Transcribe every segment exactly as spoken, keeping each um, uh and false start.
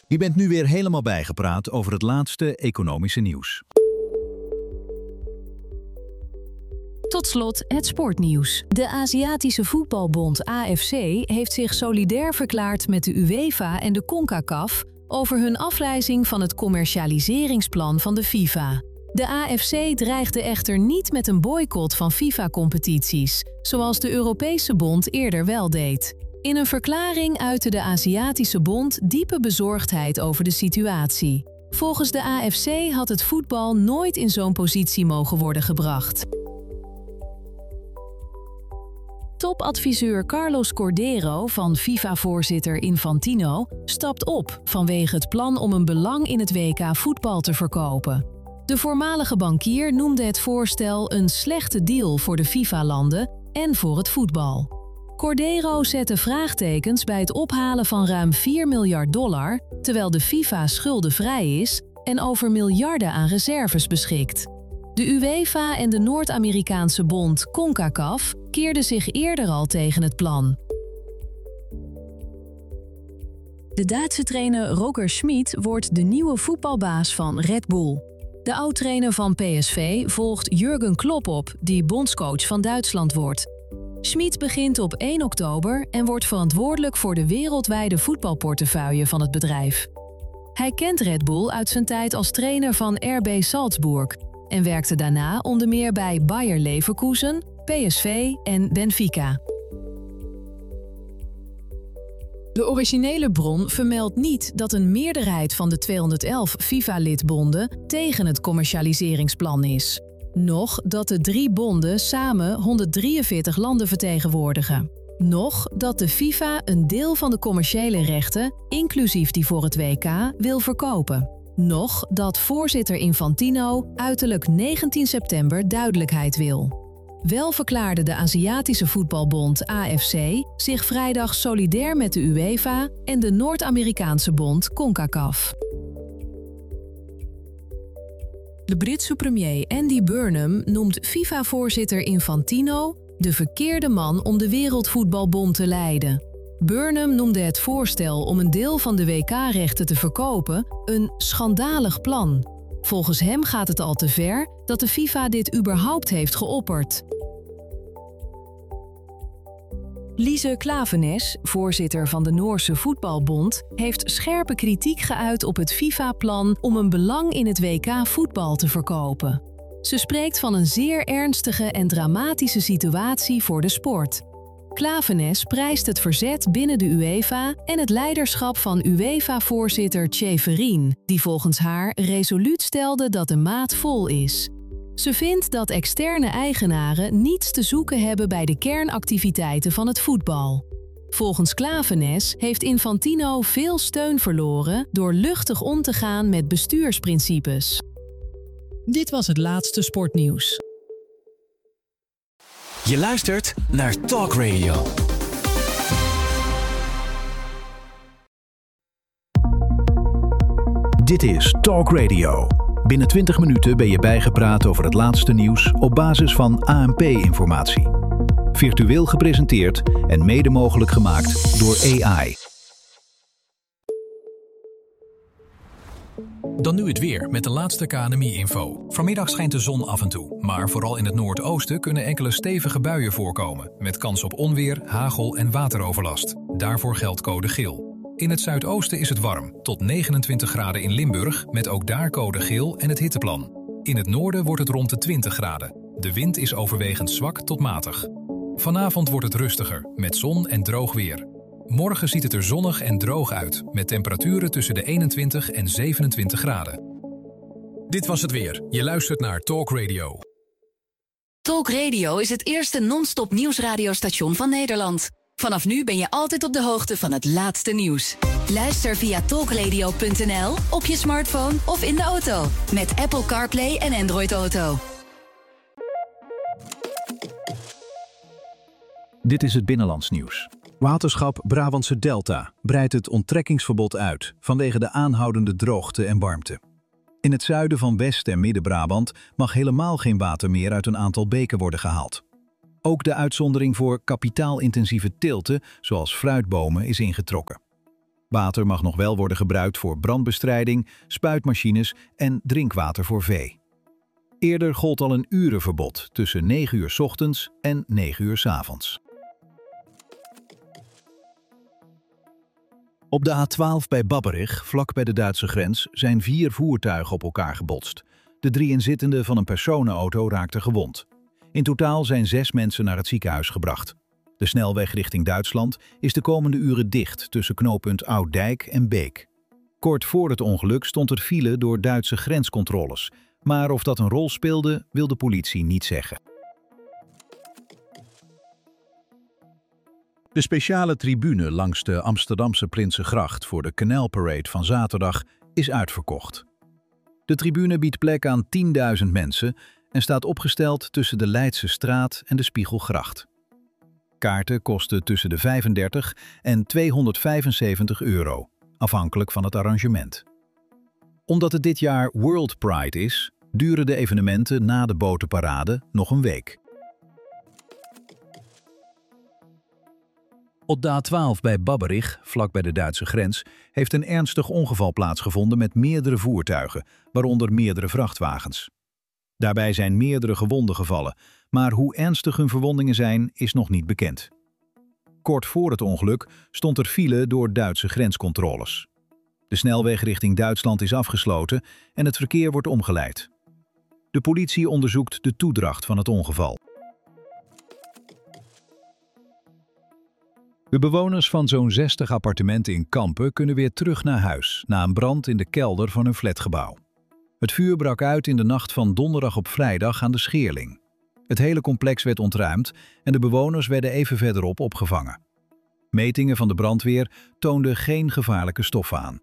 Je bent nu weer helemaal bijgepraat over het laatste economische nieuws. Tot slot het sportnieuws. De Aziatische Voetbalbond A F C heeft zich solidair verklaard met de UEFA en de CONCACAF over hun afwijzing van het commercialiseringsplan van de FIFA. De A F C dreigde echter niet met een boycott van FIFA-competities, zoals de Europese bond eerder wel deed. In een verklaring uitte de Aziatische Bond diepe bezorgdheid over de situatie. Volgens de A F C had het voetbal nooit in zo'n positie mogen worden gebracht. Topadviseur Carlos Cordeiro van FIFA-voorzitter Infantino stapt op vanwege het plan om een belang in het W K voetbal te verkopen. De voormalige bankier noemde het voorstel een slechte deal voor de FIFA-landen en voor het voetbal. Cordeiro zette vraagtekens bij het ophalen van ruim vier miljard dollar, terwijl de FIFA schuldenvrij is en over miljarden aan reserves beschikt. De UEFA en de Noord-Amerikaanse bond CONCACAF keerden zich eerder al tegen het plan. De Duitse trainer Roger Schmid wordt de nieuwe voetbalbaas van Red Bull. De oud-trainer van P S V volgt Jurgen Klopp op, die bondscoach van Duitsland wordt. Schmid begint op één oktober en wordt verantwoordelijk voor de wereldwijde voetbalportefeuille van het bedrijf. Hij kent Red Bull uit zijn tijd als trainer van R B Salzburg en werkte daarna onder meer bij Bayer Leverkusen, P S V en Benfica. De originele bron vermeldt niet dat een meerderheid van de tweehonderdelf FIFA-lidbonden tegen het commercialiseringsplan is. Nog dat de drie bonden samen honderddrieënveertig landen vertegenwoordigen. Nog dat de FIFA een deel van de commerciële rechten, inclusief die voor het W K, wil verkopen. Nog dat voorzitter Infantino uiterlijk negentien september duidelijkheid wil. Wel verklaarde de Aziatische Voetbalbond A F C zich vrijdag solidair met de UEFA en de Noord-Amerikaanse bond CONCACAF. De Britse premier Andy Burnham noemt FIFA-voorzitter Infantino de verkeerde man om de Wereldvoetbalbond te leiden. Burnham noemde het voorstel om een deel van de W K-rechten te verkopen een schandalig plan. Volgens hem gaat het al te ver dat de FIFA dit überhaupt heeft geopperd. Lise Klaveness, voorzitter van de Noorse Voetbalbond, heeft scherpe kritiek geuit op het FIFA-plan om een belang in het W K voetbal te verkopen. Ze spreekt van een zeer ernstige en dramatische situatie voor de sport. Klaveness prijst het verzet binnen de UEFA en het leiderschap van UEFA-voorzitter Tjeferin, die volgens haar resoluut stelde dat de maat vol is. Ze vindt dat externe eigenaren niets te zoeken hebben bij de kernactiviteiten van het voetbal. Volgens Klaveness heeft Infantino veel steun verloren door luchtig om te gaan met bestuursprincipes. Dit was het laatste sportnieuws. Je luistert naar Talk Radio. Dit is Talk Radio. Binnen twintig minuten ben je bijgepraat over het laatste nieuws op basis van A N P-informatie. Virtueel gepresenteerd en mede mogelijk gemaakt door A I. Dan nu het weer met de laatste K N M I-info. Vanmiddag schijnt de zon af en toe, maar vooral in het noordoosten kunnen enkele stevige buien voorkomen, met kans op onweer, hagel en wateroverlast. Daarvoor geldt code geel. In het zuidoosten is het warm, tot negenentwintig graden in Limburg, met ook daar code geel en het hitteplan. In het noorden wordt het rond de twintig graden. De wind is overwegend zwak tot matig. Vanavond wordt het rustiger, met zon en droog weer. Morgen ziet het er zonnig en droog uit, met temperaturen tussen de eenentwintig en zevenentwintig graden. Dit was het weer. Je luistert naar Talk Radio. Talk Radio is het eerste non-stop nieuwsradiostation van Nederland. Vanaf nu ben je altijd op de hoogte van het laatste nieuws. Luister via talkradio punt n l, op je smartphone of in de auto. Met Apple CarPlay en Android Auto. Dit is het binnenlands nieuws. Waterschap Brabantse Delta breidt het onttrekkingsverbod uit vanwege de aanhoudende droogte en warmte. In het zuiden van West- en Midden-Brabant mag helemaal geen water meer uit een aantal beken worden gehaald. Ook de uitzondering voor kapitaalintensieve teelten, zoals fruitbomen, is ingetrokken. Water mag nog wel worden gebruikt voor brandbestrijding, spuitmachines en drinkwater voor vee. Eerder gold al een urenverbod tussen negen uur 's ochtends en negen uur 's avonds. Op de A twaalf bij Babberich, vlak bij de Duitse grens, zijn vier voertuigen op elkaar gebotst. De drie inzittenden van een personenauto raakten gewond. In totaal zijn zes mensen naar het ziekenhuis gebracht. De snelweg richting Duitsland is de komende uren dicht tussen knooppunt Ouddijk en Beek. Kort voor het ongeluk stond er file door Duitse grenscontroles. Maar of dat een rol speelde, wil de politie niet zeggen. De speciale tribune langs de Amsterdamse Prinsengracht voor de Canalparade van zaterdag is uitverkocht. De tribune biedt plek aan tienduizend mensen en staat opgesteld tussen de Leidse Straat en de Spiegelgracht. Kaarten kosten tussen de vijfendertig en tweehonderdvijfenzeventig euro, afhankelijk van het arrangement. Omdat het dit jaar World Pride is, duren de evenementen na de botenparade nog een week. Op de A twaalf bij Babberich, vlak bij de Duitse grens, heeft een ernstig ongeval plaatsgevonden met meerdere voertuigen, waaronder meerdere vrachtwagens. Daarbij zijn meerdere gewonden gevallen, maar hoe ernstig hun verwondingen zijn, is nog niet bekend. Kort voor het ongeluk stond er file door Duitse grenscontroles. De snelweg richting Duitsland is afgesloten en het verkeer wordt omgeleid. De politie onderzoekt de toedracht van het ongeval. De bewoners van zo'n zestig appartementen in Kampen kunnen weer terug naar huis na een brand in de kelder van hun flatgebouw. Het vuur brak uit in de nacht van donderdag op vrijdag aan de Scheerling. Het hele complex werd ontruimd en de bewoners werden even verderop opgevangen. Metingen van de brandweer toonden geen gevaarlijke stoffen aan.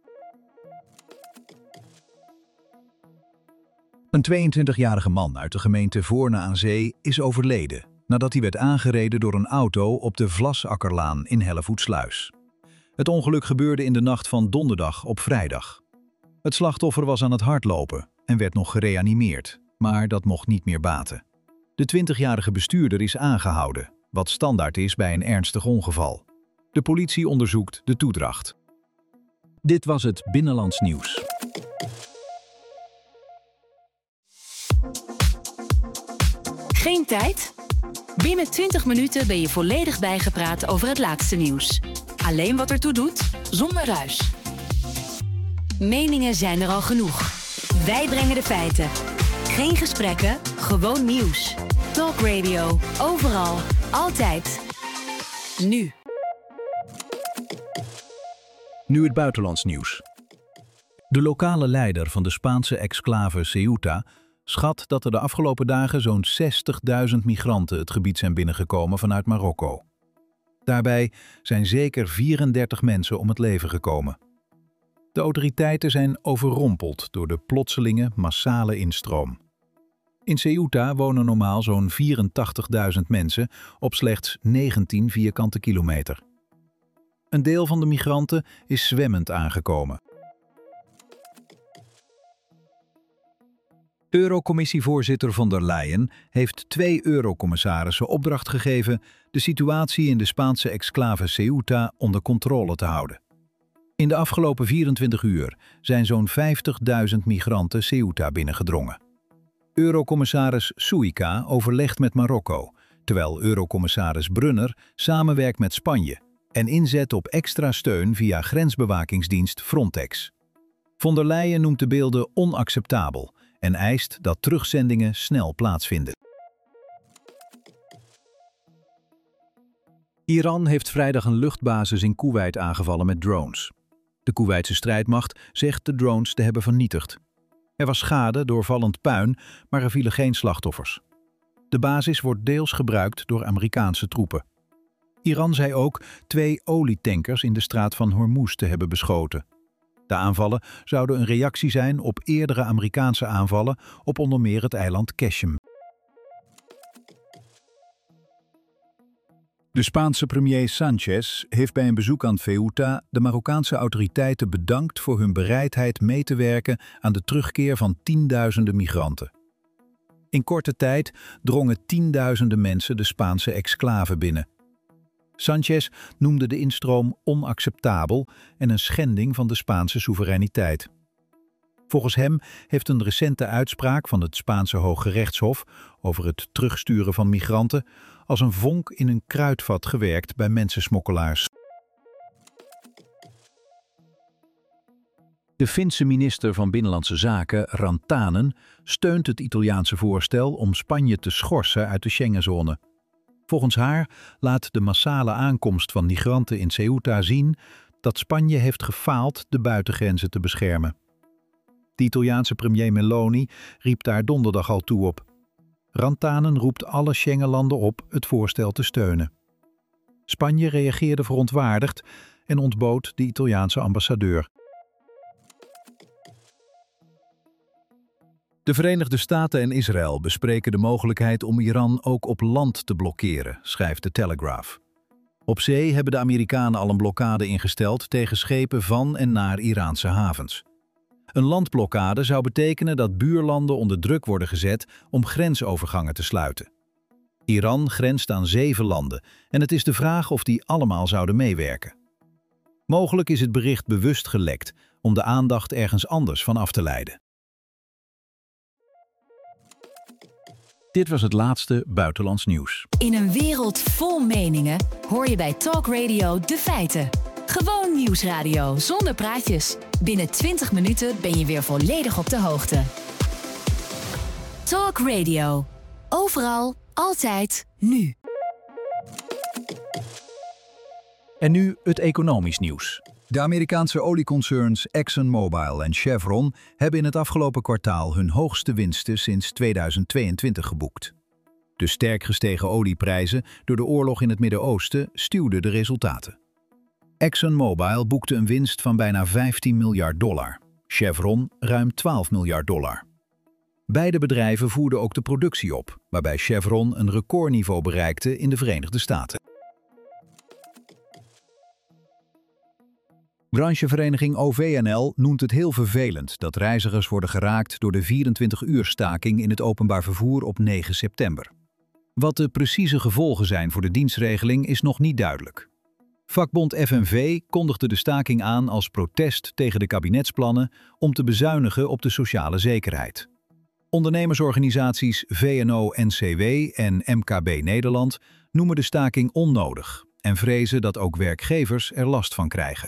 Een tweeëntwintigjarige man uit de gemeente Voorne aan Zee is overleden nadat hij werd aangereden door een auto op de Vlasakkerlaan in Hellevoetsluis. Het ongeluk gebeurde in de nacht van donderdag op vrijdag. Het slachtoffer was aan het hardlopen en werd nog gereanimeerd, maar dat mocht niet meer baten. De twintigjarige bestuurder is aangehouden, wat standaard is bij een ernstig ongeval. De politie onderzoekt de toedracht. Dit was het Binnenlands Nieuws. Geen tijd? Binnen twintig minuten ben je volledig bijgepraat over het laatste nieuws. Alleen wat ertoe doet, zonder ruis. Meningen zijn er al genoeg. Wij brengen de feiten. Geen gesprekken, gewoon nieuws. Talk Radio, overal, altijd. Nu. Nu het buitenlands nieuws. De lokale leider van de Spaanse exclave Ceuta schat dat er de afgelopen dagen zo'n zestigduizend migranten het gebied zijn binnengekomen vanuit Marokko. Daarbij zijn zeker vierendertig mensen om het leven gekomen. De autoriteiten zijn overrompeld door de plotselinge massale instroom. In Ceuta wonen normaal zo'n vierentachtigduizend mensen op slechts negentien vierkante kilometer. Een deel van de migranten is zwemmend aangekomen. Eurocommissievoorzitter von der Leyen heeft twee eurocommissarissen opdracht gegeven de situatie in de Spaanse exclave Ceuta onder controle te houden. In de afgelopen vierentwintig uur zijn zo'n vijftigduizend migranten Ceuta binnengedrongen. Eurocommissaris Suica overlegt met Marokko, terwijl Eurocommissaris Brunner samenwerkt met Spanje en inzet op extra steun via grensbewakingsdienst Frontex. Von der Leyen noemt de beelden onacceptabel en eist dat terugzendingen snel plaatsvinden. Iran heeft vrijdag een luchtbasis in Koeweit aangevallen met drones. De Koeweitse strijdmacht zegt de drones te hebben vernietigd. Er was schade door vallend puin, maar er vielen geen slachtoffers. De basis wordt deels gebruikt door Amerikaanse troepen. Iran zei ook twee olietankers in de straat van Hormuz te hebben beschoten. De aanvallen zouden een reactie zijn op eerdere Amerikaanse aanvallen op onder meer het eiland Qeshm. De Spaanse premier Sánchez heeft bij een bezoek aan Ceuta de Marokkaanse autoriteiten bedankt voor hun bereidheid mee te werken aan de terugkeer van tienduizenden migranten. In korte tijd drongen tienduizenden mensen de Spaanse exclave binnen. Sanchez noemde de instroom onacceptabel en een schending van de Spaanse soevereiniteit. Volgens hem heeft een recente uitspraak van het Spaanse Hooggerechtshof over het terugsturen van migranten als een vonk in een kruidvat gewerkt bij mensensmokkelaars. De Finse minister van Binnenlandse Zaken, Rantanen, steunt het Italiaanse voorstel om Spanje te schorsen uit de Schengenzone. Volgens haar laat de massale aankomst van migranten in Ceuta zien dat Spanje heeft gefaald de buitengrenzen te beschermen. De Italiaanse premier Meloni riep daar donderdag al toe op. Rantanen roept alle Schengenlanden op het voorstel te steunen. Spanje reageerde verontwaardigd en ontbood de Italiaanse ambassadeur. De Verenigde Staten en Israël bespreken de mogelijkheid om Iran ook op land te blokkeren, schrijft de Telegraph. Op zee hebben de Amerikanen al een blokkade ingesteld tegen schepen van en naar Iraanse havens. Een landblokkade zou betekenen dat buurlanden onder druk worden gezet om grensovergangen te sluiten. Iran grenst aan zeven landen en het is de vraag of die allemaal zouden meewerken. Mogelijk is het bericht bewust gelekt om de aandacht ergens anders van af te leiden. Dit was het laatste buitenlands nieuws. In een wereld vol meningen hoor je bij Talk Radio de feiten. Gewoon nieuwsradio zonder praatjes. Binnen twintig minuten ben je weer volledig op de hoogte. Talk Radio. Overal, altijd, nu. En nu het economisch nieuws. De Amerikaanse olieconcerns ExxonMobil en Chevron hebben in het afgelopen kwartaal hun hoogste winsten sinds tweeduizend tweeëntwintig geboekt. De sterk gestegen olieprijzen door de oorlog in het Midden-Oosten stuwden de resultaten. ExxonMobil boekte een winst van bijna vijftien miljard dollar, Chevron ruim twaalf miljard dollar. Beide bedrijven voerden ook de productie op, waarbij Chevron een recordniveau bereikte in de Verenigde Staten. Branchevereniging O V N L noemt het heel vervelend dat reizigers worden geraakt door de vierentwintig uur staking in het openbaar vervoer op negen september. Wat de precieze gevolgen zijn voor de dienstregeling is nog niet duidelijk. Vakbond F N V kondigde de staking aan als protest tegen de kabinetsplannen om te bezuinigen op de sociale zekerheid. Ondernemersorganisaties V N O N C W en M K B Nederland noemen de staking onnodig en vrezen dat ook werkgevers er last van krijgen.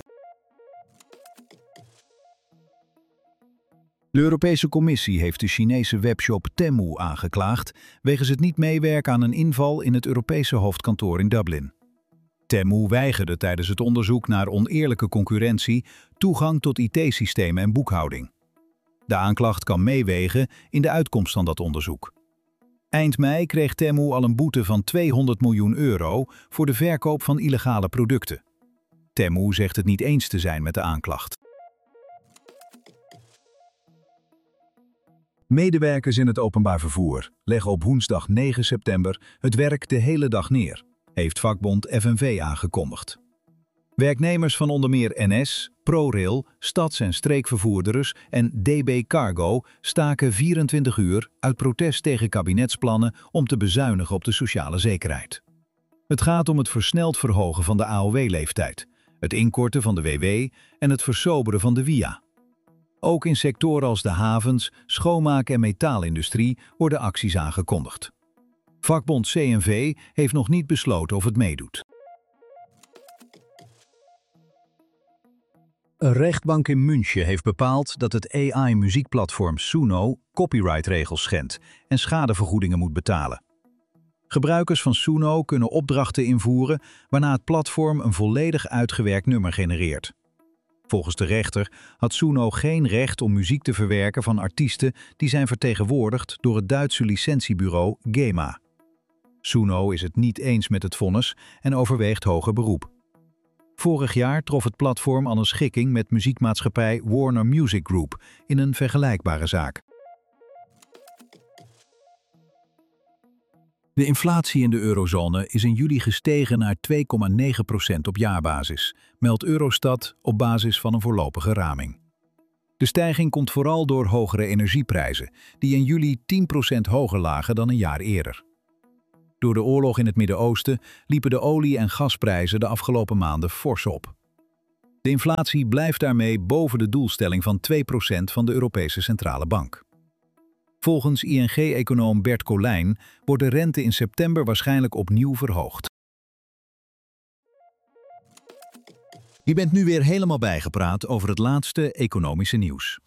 De Europese Commissie heeft de Chinese webshop Temu aangeklaagd wegens het niet meewerken aan een inval in het Europese hoofdkantoor in Dublin. Temu weigerde tijdens het onderzoek naar oneerlijke concurrentie toegang tot I T-systemen en boekhouding. De aanklacht kan meewegen in de uitkomst van dat onderzoek. Eind mei kreeg Temu al een boete van tweehonderd miljoen euro voor de verkoop van illegale producten. Temu zegt het niet eens te zijn met de aanklacht. Medewerkers in het openbaar vervoer leggen op woensdag negen september het werk de hele dag neer, heeft vakbond F N V aangekondigd. Werknemers van onder meer N S, ProRail, stads- en streekvervoerders en D B Cargo staken vierentwintig uur uit protest tegen kabinetsplannen om te bezuinigen op de sociale zekerheid. Het gaat om het versneld verhogen van de A O W-leeftijd, het inkorten van de W W en het versoberen van de W I A. Ook in sectoren als de havens, schoonmaak- en metaalindustrie worden acties aangekondigd. Vakbond C N V heeft nog niet besloten of het meedoet. Een rechtbank in München heeft bepaald dat het A I-muziekplatform Suno copyrightregels schendt en schadevergoedingen moet betalen. Gebruikers van Suno kunnen opdrachten invoeren waarna het platform een volledig uitgewerkt nummer genereert. Volgens de rechter had Suno geen recht om muziek te verwerken van artiesten die zijn vertegenwoordigd door het Duitse licentiebureau GEMA. Suno is het niet eens met het vonnis en overweegt hoger beroep. Vorig jaar trof het platform al een schikking met muziekmaatschappij Warner Music Group in een vergelijkbare zaak. De inflatie in de eurozone is in juli gestegen naar twee komma negen procent op jaarbasis, meldt Eurostat op basis van een voorlopige raming. De stijging komt vooral door hogere energieprijzen, die in juli tien procent hoger lagen dan een jaar eerder. Door de oorlog in het Midden-Oosten liepen de olie- en gasprijzen de afgelopen maanden fors op. De inflatie blijft daarmee boven de doelstelling van twee procent van de Europese Centrale Bank. Volgens I N G-econoom Bert Colijn wordt de rente in september waarschijnlijk opnieuw verhoogd. Je bent nu weer helemaal bijgepraat over het laatste economische nieuws.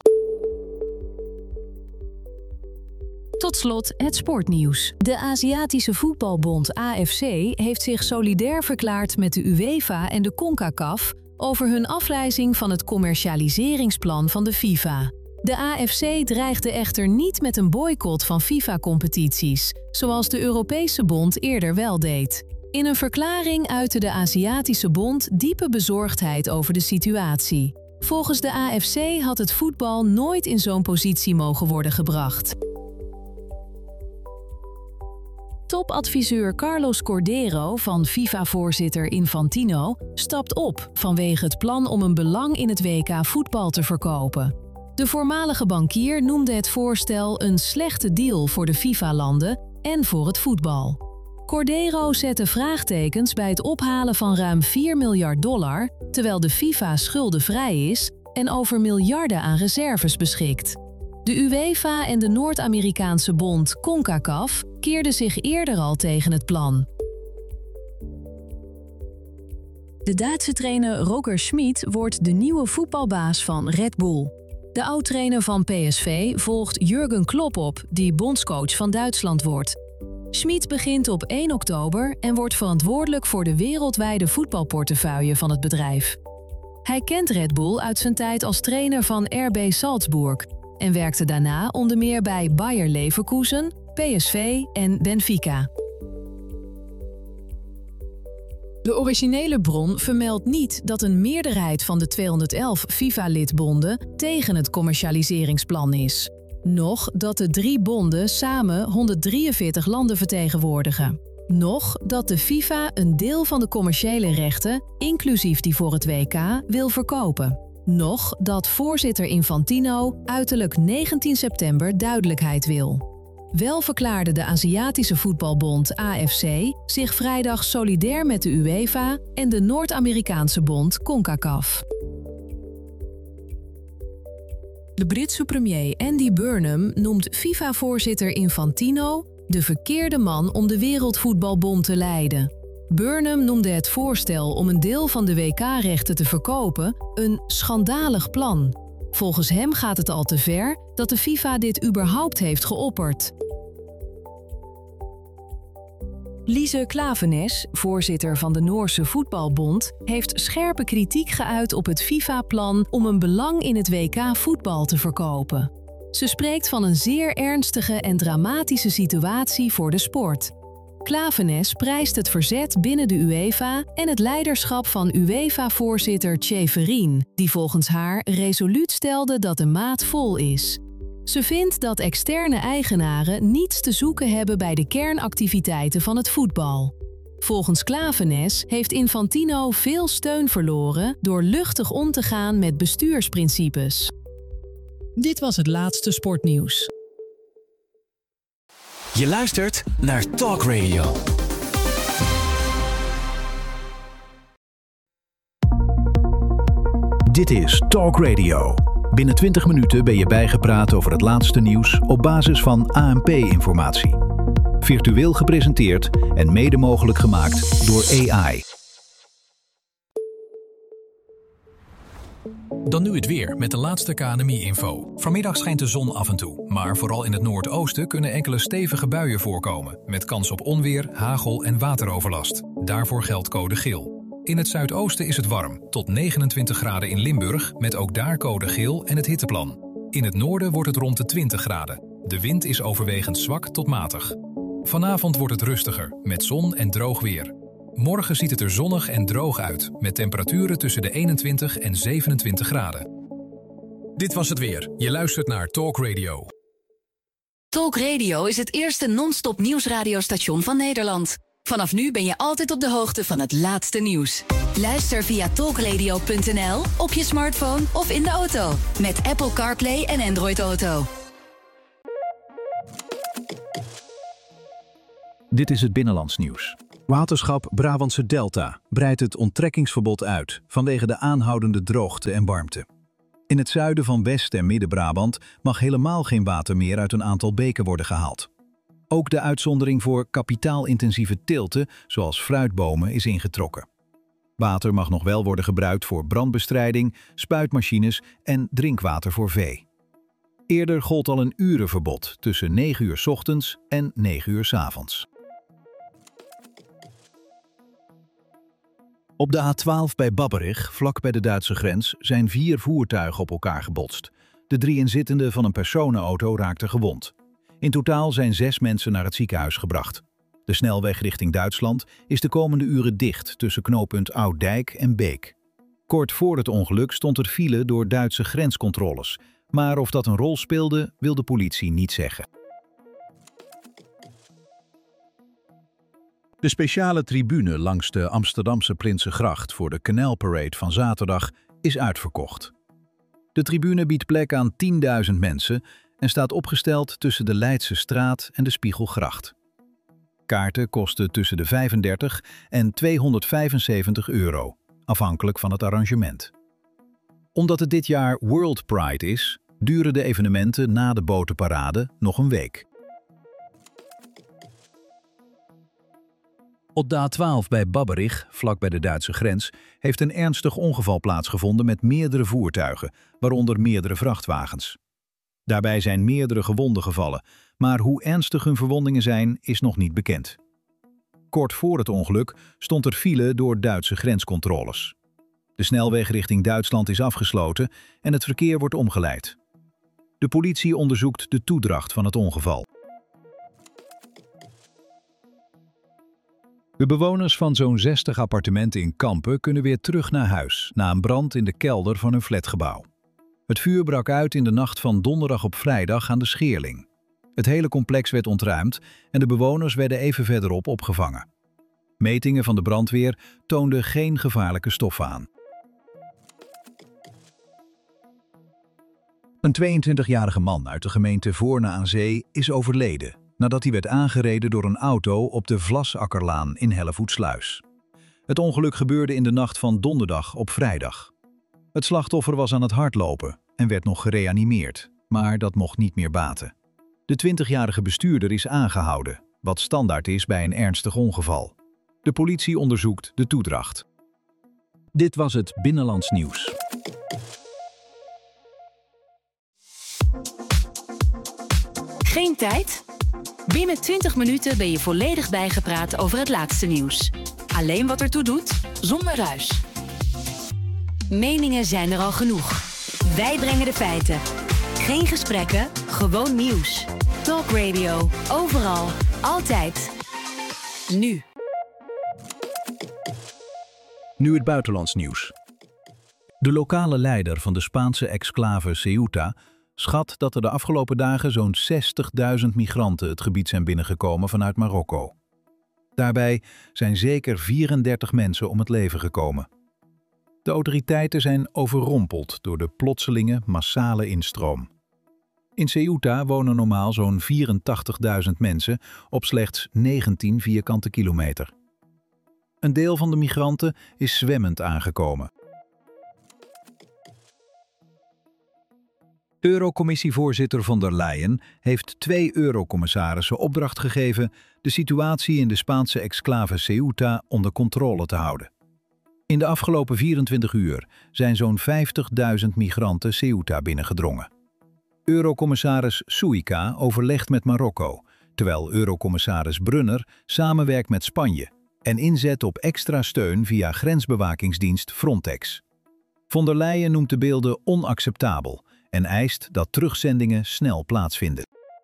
Tot slot het sportnieuws. De Aziatische Voetbalbond A F C heeft zich solidair verklaard met de UEFA en de CONCACAF over hun afwijzing van het commercialiseringsplan van de FIFA. De A F C dreigde echter niet met een boycott van FIFA-competities, zoals de Europese Bond eerder wel deed. In een verklaring uitte de Aziatische Bond diepe bezorgdheid over de situatie. Volgens de A F C had het voetbal nooit in zo'n positie mogen worden gebracht. Topadviseur Carlos Cordeiro van FIFA-voorzitter Infantino stapt op vanwege het plan om een belang in het W K voetbal te verkopen. De voormalige bankier noemde het voorstel een slechte deal voor de FIFA-landen en voor het voetbal. Cordeiro zette vraagtekens bij het ophalen van ruim vier miljard dollar, terwijl de FIFA schuldenvrij is en over miljarden aan reserves beschikt. De UEFA en de Noord-Amerikaanse bond CONCACAF keerden zich eerder al tegen het plan. De Duitse trainer Roger Schmid wordt de nieuwe voetbalbaas van Red Bull. De oud-trainer van P S V volgt Jurgen Klopp op, die bondscoach van Duitsland wordt. Schmid begint op één oktober en wordt verantwoordelijk voor de wereldwijde voetbalportefeuille van het bedrijf. Hij kent Red Bull uit zijn tijd als trainer van R B Salzburg en werkte daarna onder meer bij Bayer Leverkusen, P S V en Benfica. De originele bron vermeldt niet dat een meerderheid van de tweehonderdelf FIFA-lidbonden tegen het commercialiseringsplan is. Nog dat de drie bonden samen honderddrieënveertig landen vertegenwoordigen. Nog dat de FIFA een deel van de commerciële rechten, inclusief die voor het W K, wil verkopen. Nog dat voorzitter Infantino uiterlijk negentien september duidelijkheid wil. Wel verklaarde de Aziatische Voetbalbond A F C zich vrijdag solidair met de UEFA en de Noord-Amerikaanse bond CONCACAF. De Britse premier Andy Burnham noemt FIFA-voorzitter Infantino de verkeerde man om de Wereldvoetbalbond te leiden. Burnham noemde het voorstel om een deel van de W K-rechten te verkopen een schandalig plan. Volgens hem gaat het al te ver dat de FIFA dit überhaupt heeft geopperd. Lise Klaveness, voorzitter van de Noorse Voetbalbond, heeft scherpe kritiek geuit op het FIFA-plan om een belang in het W K voetbal te verkopen. Ze spreekt van een zeer ernstige en dramatische situatie voor de sport. Klaveness prijst het verzet binnen de UEFA en het leiderschap van UEFA-voorzitter Ceferin, die volgens haar resoluut stelde dat de maat vol is. Ze vindt dat externe eigenaren niets te zoeken hebben bij de kernactiviteiten van het voetbal. Volgens Klaveness heeft Infantino veel steun verloren door luchtig om te gaan met bestuursprincipes. Dit was het laatste sportnieuws. Je luistert naar Talk Radio. Dit is Talk Radio. Binnen twintig minuten ben je bijgepraat over het laatste nieuws op basis van A N P-informatie. Virtueel gepresenteerd en mede mogelijk gemaakt door A I. Dan nu het weer met de laatste K N M I-info. Vanmiddag schijnt de zon af en toe, maar vooral in het noordoosten kunnen enkele stevige buien voorkomen, met kans op onweer, hagel en wateroverlast. Daarvoor geldt code geel. In het zuidoosten is het warm, tot negenentwintig graden in Limburg, met ook daar code geel en het hitteplan. In het noorden wordt het rond de twintig graden. De wind is overwegend zwak tot matig. Vanavond wordt het rustiger, met zon en droog weer. Morgen ziet het er zonnig en droog uit, met temperaturen tussen de eenentwintig en zevenentwintig graden. Dit was het weer. Je luistert naar Talk Radio. Talk Radio is het eerste non-stop nieuwsradiostation van Nederland. Vanaf nu ben je altijd op de hoogte van het laatste nieuws. Luister via talkradio punt n l, op je smartphone of in de auto. Met Apple CarPlay en Android Auto. Dit is het binnenlands nieuws. Waterschap Brabantse Delta breidt het onttrekkingsverbod uit vanwege de aanhoudende droogte en warmte. In het zuiden van West- en Midden-Brabant mag helemaal geen water meer uit een aantal beken worden gehaald. Ook de uitzondering voor kapitaalintensieve teelten, zoals fruitbomen, is ingetrokken. Water mag nog wel worden gebruikt voor brandbestrijding, spuitmachines en drinkwater voor vee. Eerder gold al een urenverbod tussen negen uur 's ochtends en negen uur 's avonds. Op de A twaalf bij Babberich, vlak bij de Duitse grens, zijn vier voertuigen op elkaar gebotst. De drie inzittenden van een personenauto raakten gewond. In totaal zijn zes mensen naar het ziekenhuis gebracht. De snelweg richting Duitsland is de komende uren dicht tussen knooppunt Ouddijk en Beek. Kort voor het ongeluk stond er file door Duitse grenscontroles, maar of dat een rol speelde, wil de politie niet zeggen. De speciale tribune langs de Amsterdamse Prinsengracht voor de Canalparade van zaterdag is uitverkocht. De tribune biedt plek aan tienduizend mensen en staat opgesteld tussen de Leidse Straat en de Spiegelgracht. Kaarten kosten tussen de vijfendertig en tweehonderdvijfenzeventig euro, afhankelijk van het arrangement. Omdat het dit jaar World Pride is, duren de evenementen na de botenparade nog een week. Op de A twaalf bij Babberich, vlak bij de Duitse grens, heeft een ernstig ongeval plaatsgevonden met meerdere voertuigen, waaronder meerdere vrachtwagens. Daarbij zijn meerdere gewonden gevallen, maar hoe ernstig hun verwondingen zijn, is nog niet bekend. Kort voor het ongeluk stond er file door Duitse grenscontroles. De snelweg richting Duitsland is afgesloten en het verkeer wordt omgeleid. De politie onderzoekt de toedracht van het ongeval. De bewoners van zo'n zestig appartementen in Kampen kunnen weer terug naar huis na een brand in de kelder van hun flatgebouw. Het vuur brak uit in de nacht van donderdag op vrijdag aan de Scheerling. Het hele complex werd ontruimd en de bewoners werden even verderop opgevangen. Metingen van de brandweer toonden geen gevaarlijke stoffen aan. Een tweeëntwintigjarige man uit de gemeente Voorne aan Zee is overleden nadat hij werd aangereden door een auto op de Vlasakkerlaan in Hellevoetsluis. Het ongeluk gebeurde in de nacht van donderdag op vrijdag. Het slachtoffer was aan het hardlopen en werd nog gereanimeerd, maar dat mocht niet meer baten. De twintigjarige bestuurder is aangehouden, wat standaard is bij een ernstig ongeval. De politie onderzoekt de toedracht. Dit was het Binnenlands Nieuws. Geen tijd? Binnen twintig minuten ben je volledig bijgepraat over het laatste nieuws. Alleen wat ertoe doet, zonder ruis. Meningen zijn er al genoeg. Wij brengen de feiten. Geen gesprekken, gewoon nieuws. Talk Radio, overal, altijd. Nu. Nu het buitenlands nieuws. De lokale leider van de Spaanse exclave Ceuta schat dat er de afgelopen dagen zo'n zestigduizend migranten het gebied zijn binnengekomen vanuit Marokko. Daarbij zijn zeker vierendertig mensen om het leven gekomen. De autoriteiten zijn overrompeld door de plotselinge massale instroom. In Ceuta wonen normaal zo'n vierentachtigduizend mensen op slechts negentien vierkante kilometer. Een deel van de migranten is zwemmend aangekomen. Eurocomissievoorzitter von der Leyen heeft twee eurocommissarissen opdracht gegeven de situatie in de Spaanse exclave Ceuta onder controle te houden. In de afgelopen vierentwintig uur zijn zo'n vijftigduizend migranten Ceuta binnengedrongen. Eurocommissaris Suica overlegt met Marokko, terwijl Eurocommissaris Brunner samenwerkt met Spanje en inzet op extra steun via grensbewakingsdienst Frontex. Von der Leyen noemt de beelden onacceptabel en eist dat terugzendingen snel plaatsvinden.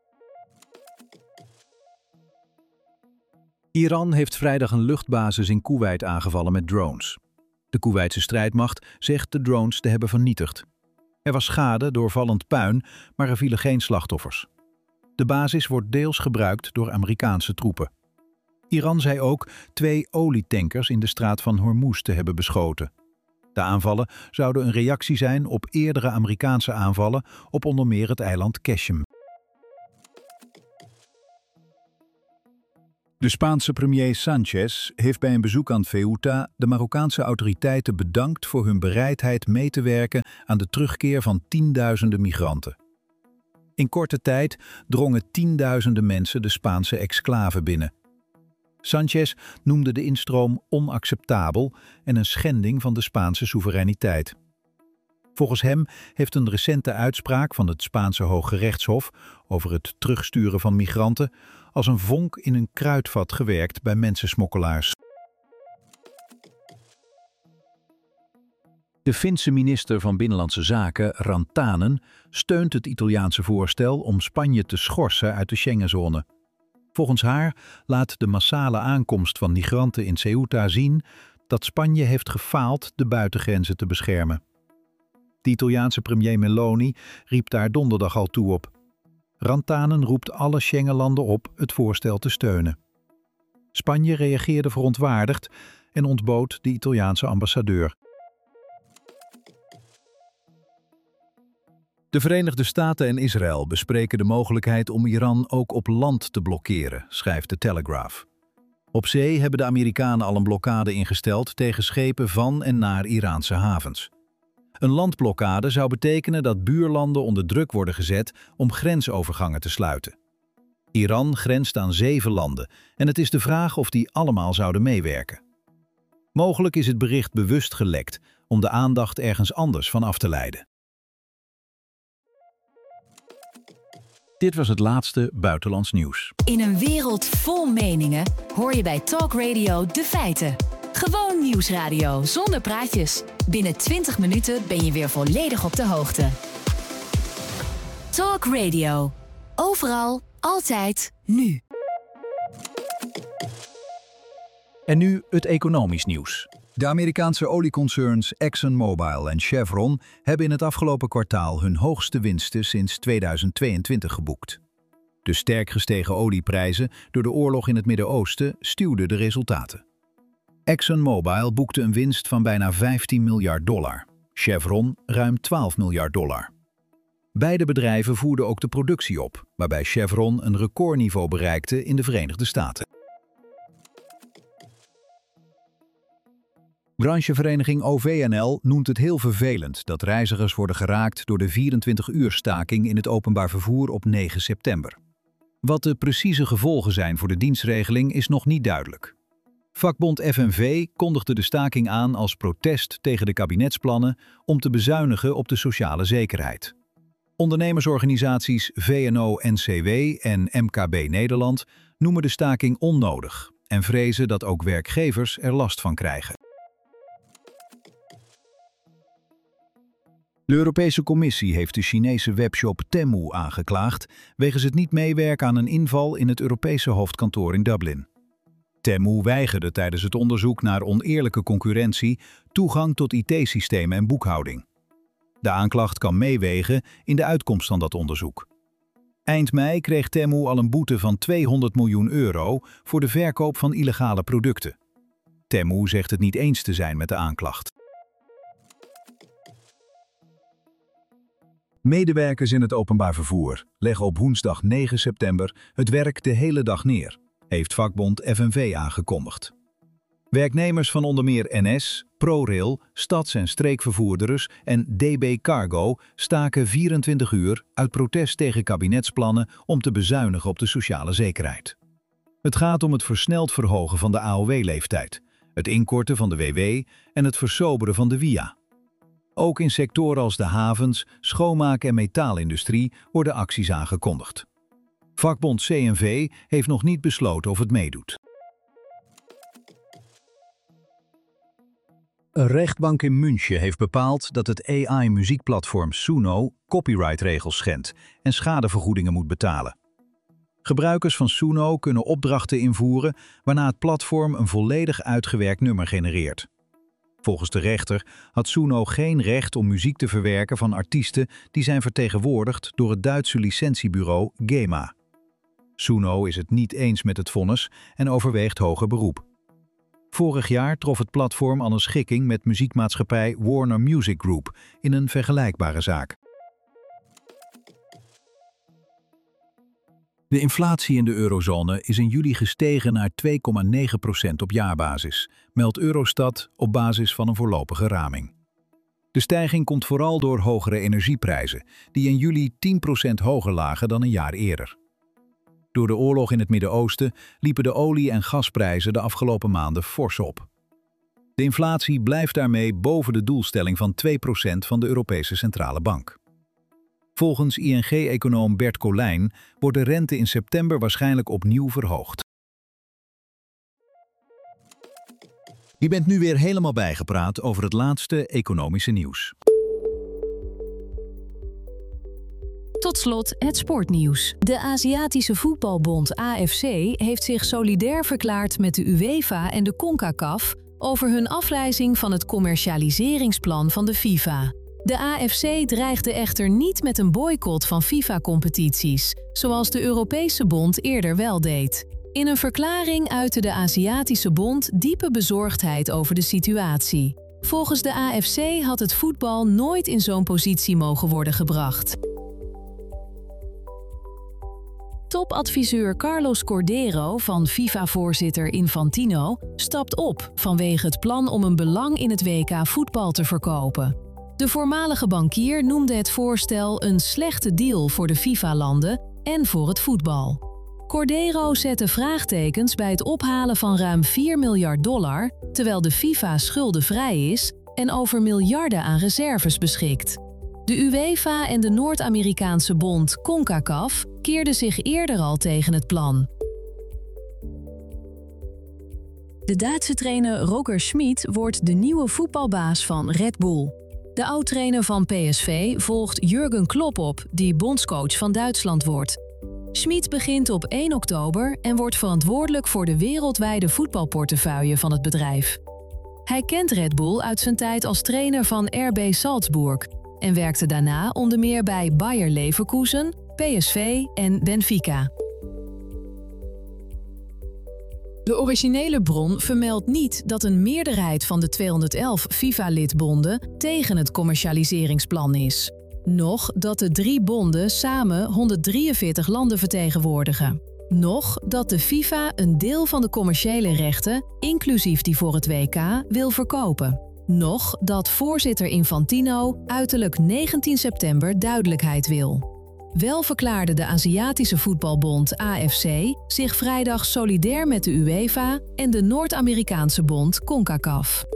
Iran heeft vrijdag een luchtbasis in Koeweit aangevallen met drones. De Koeweitse strijdmacht zegt de drones te hebben vernietigd. Er was schade door vallend puin, maar er vielen geen slachtoffers. De basis wordt deels gebruikt door Amerikaanse troepen. Iran zei ook twee olietankers in de straat van Hormuz te hebben beschoten. De aanvallen zouden een reactie zijn op eerdere Amerikaanse aanvallen op onder meer het eiland Qeshm. De Spaanse premier Sánchez heeft bij een bezoek aan Ceuta de Marokkaanse autoriteiten bedankt voor hun bereidheid mee te werken aan de terugkeer van tienduizenden migranten. In korte tijd drongen tienduizenden mensen de Spaanse exclave binnen. Sánchez noemde de instroom onacceptabel en een schending van de Spaanse soevereiniteit. Volgens hem heeft een recente uitspraak van het Spaanse Hooggerechtshof over het terugsturen van migranten als een vonk in een kruidvat gewerkt bij mensensmokkelaars. De Finse minister van Binnenlandse Zaken, Rantanen, steunt het Italiaanse voorstel om Spanje te schorsen uit de Schengenzone. Volgens haar laat de massale aankomst van migranten in Ceuta zien dat Spanje heeft gefaald de buitengrenzen te beschermen. De Italiaanse premier Meloni riep daar donderdag al toe op. Rantanen roept alle Schengenlanden op het voorstel te steunen. Spanje reageerde verontwaardigd en ontbood de Italiaanse ambassadeur. De Verenigde Staten en Israël bespreken de mogelijkheid om Iran ook op land te blokkeren, schrijft de Telegraph. Op zee hebben de Amerikanen al een blokkade ingesteld tegen schepen van en naar Iraanse havens. Een landblokkade zou betekenen dat buurlanden onder druk worden gezet om grensovergangen te sluiten. Iran grenst aan zeven landen en het is de vraag of die allemaal zouden meewerken. Mogelijk is het bericht bewust gelekt om de aandacht ergens anders van af te leiden. Dit was het laatste buitenlands nieuws. In een wereld vol meningen hoor je bij Talk Radio de feiten. Gewoon nieuwsradio zonder praatjes. Binnen twintig minuten ben je weer volledig op de hoogte. Talk Radio. Overal, altijd, nu. En nu het economisch nieuws. De Amerikaanse olieconcerns ExxonMobil en Chevron hebben in het afgelopen kwartaal hun hoogste winsten sinds tweeduizend tweeëntwintig geboekt. De sterk gestegen olieprijzen door de oorlog in het Midden-Oosten stuwden de resultaten. ExxonMobil boekte een winst van bijna vijftien miljard dollar, Chevron ruim twaalf miljard dollar. Beide bedrijven voerden ook de productie op, waarbij Chevron een recordniveau bereikte in de Verenigde Staten. Branchevereniging O V N L noemt het heel vervelend dat reizigers worden geraakt door de vierentwintig uur staking in het openbaar vervoer op negen september. Wat de precieze gevolgen zijn voor de dienstregeling is nog niet duidelijk. Vakbond F N V kondigde de staking aan als protest tegen de kabinetsplannen om te bezuinigen op de sociale zekerheid. Ondernemersorganisaties V N O N C W en M K B Nederland noemen de staking onnodig en vrezen dat ook werkgevers er last van krijgen. De Europese Commissie heeft de Chinese webshop Temu aangeklaagd wegens het niet meewerken aan een inval in het Europese hoofdkantoor in Dublin. Temu weigerde tijdens het onderzoek naar oneerlijke concurrentie toegang tot I T-systemen en boekhouding. De aanklacht kan meewegen in de uitkomst van dat onderzoek. Eind mei kreeg Temu al een boete van tweehonderd miljoen euro voor de verkoop van illegale producten. Temu zegt het niet eens te zijn met de aanklacht. Medewerkers in het openbaar vervoer leggen op woensdag negen september het werk de hele dag neer, heeft vakbond F N V aangekondigd. Werknemers van onder meer N S, ProRail, stads- en streekvervoerders en D B Cargo staken vierentwintig uur uit protest tegen kabinetsplannen om te bezuinigen op de sociale zekerheid. Het gaat om het versneld verhogen van de A O W-leeftijd, het inkorten van de W W en het versoberen van de W I A. Ook in sectoren als de havens, schoonmaak- en metaalindustrie worden acties aangekondigd. Vakbond C N V heeft nog niet besloten of het meedoet. Een rechtbank in München heeft bepaald dat het A I-muziekplatform Suno copyrightregels schendt en schadevergoedingen moet betalen. Gebruikers van Suno kunnen opdrachten invoeren waarna het platform een volledig uitgewerkt nummer genereert. Volgens de rechter had Suno geen recht om muziek te verwerken van artiesten die zijn vertegenwoordigd door het Duitse licentiebureau GEMA. Suno is het niet eens met het vonnis en overweegt hoger beroep. Vorig jaar trof het platform al een schikking met muziekmaatschappij Warner Music Group in een vergelijkbare zaak. De inflatie in de eurozone is in juli gestegen naar twee komma negen procent op jaarbasis, meldt Eurostat op basis van een voorlopige raming. De stijging komt vooral door hogere energieprijzen, die in juli tien procent hoger lagen dan een jaar eerder. Door de oorlog in het Midden-Oosten liepen de olie- en gasprijzen de afgelopen maanden fors op. De inflatie blijft daarmee boven de doelstelling van twee procent van de Europese Centrale Bank. Volgens I N G-econoom Bert Colijn wordt de rente in september waarschijnlijk opnieuw verhoogd. Je bent nu weer helemaal bijgepraat over het laatste economische nieuws. Tot slot het sportnieuws. De Aziatische Voetbalbond A F C heeft zich solidair verklaard met de UEFA en de CONCACAF over hun afwijzing van het commercialiseringsplan van de FIFA. De A F C dreigde echter niet met een boycott van FIFA-competities, zoals de Europese bond eerder wel deed. In een verklaring uitte de Aziatische Bond diepe bezorgdheid over de situatie. Volgens de A F C had het voetbal nooit in zo'n positie mogen worden gebracht. Topadviseur Carlos Cordeiro van FIFA-voorzitter Infantino stapt op vanwege het plan om een belang in het W K voetbal te verkopen. De voormalige bankier noemde het voorstel een slechte deal voor de FIFA-landen en voor het voetbal. Cordeiro zette vraagtekens bij het ophalen van ruim vier miljard dollar, terwijl de FIFA schuldenvrij is en over miljarden aan reserves beschikt. De UEFA en de Noord-Amerikaanse bond CONCACAF keerden zich eerder al tegen het plan. De Duitse trainer Roger Schmid wordt de nieuwe voetbalbaas van Red Bull. De oud-trainer van P S V volgt Jurgen Klopp op, die bondscoach van Duitsland wordt. Schmid begint op één oktober en wordt verantwoordelijk voor de wereldwijde voetbalportefeuille van het bedrijf. Hij kent Red Bull uit zijn tijd als trainer van R B Salzburg en werkte daarna onder meer bij Bayer Leverkusen, P S V en Benfica. De originele bron vermeldt niet dat een meerderheid van de tweehonderdelf FIFA-lidbonden tegen het commercialiseringsplan is. Nog dat de drie bonden samen honderddrieënveertig landen vertegenwoordigen. Nog dat de FIFA een deel van de commerciële rechten, inclusief die voor het W K, wil verkopen. Nog dat voorzitter Infantino uiterlijk negentien september duidelijkheid wil. Wel verklaarde de Aziatische Voetbalbond A F C zich vrijdag solidair met de UEFA en de Noord-Amerikaanse bond CONCACAF.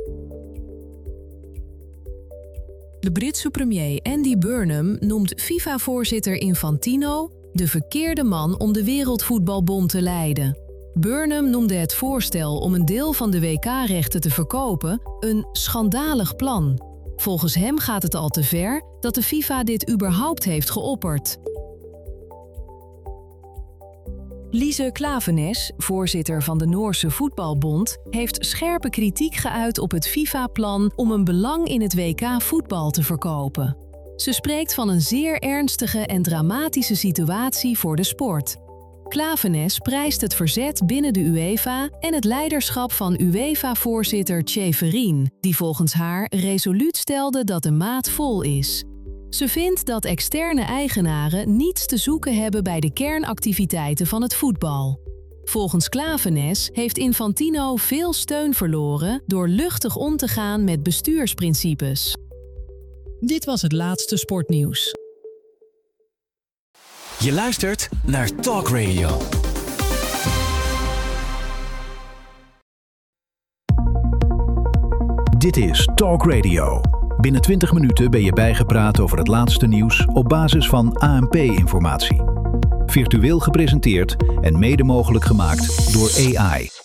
De Britse premier Andy Burnham noemt FIFA-voorzitter Infantino de verkeerde man om de Wereldvoetbalbond te leiden. Burnham noemde het voorstel om een deel van de W K-rechten te verkopen een schandalig plan. Volgens hem gaat het al te ver dat de FIFA dit überhaupt heeft geopperd. Lise Klaveness, voorzitter van de Noorse Voetbalbond, heeft scherpe kritiek geuit op het FIFA-plan om een belang in het W K voetbal te verkopen. Ze spreekt van een zeer ernstige en dramatische situatie voor de sport. Klaveness prijst het verzet binnen de UEFA en het leiderschap van UEFA-voorzitter Tjeferin, die volgens haar resoluut stelde dat de maat vol is. Ze vindt dat externe eigenaren niets te zoeken hebben bij de kernactiviteiten van het voetbal. Volgens Klaveness heeft Infantino veel steun verloren door luchtig om te gaan met bestuursprincipes. Dit was het laatste sportnieuws. Je luistert naar Talk Radio. Dit is Talk Radio. Binnen twintig minuten ben je bijgepraat over het laatste nieuws op basis van A N P-informatie. Virtueel gepresenteerd en mede mogelijk gemaakt door A I.